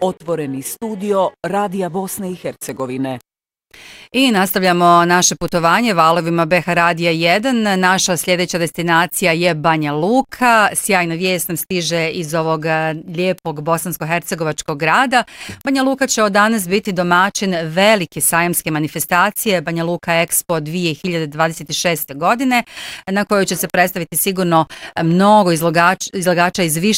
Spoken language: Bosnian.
otvoreni studio Radija Bosne i Hercegovine. I nastavljamo naše putovanje valovima BH Radija 1. Naša sljedeća destinacija je Banja Luka. Sjajna vijest nam stiže iz ovog lijepog bosansko-hercegovačkog grada. Banja Luka će od danas biti domaćin velike sajamske manifestacije Banja Luka Expo 2026. godine, na kojoj će se predstaviti sigurno mnogo izlagača iz više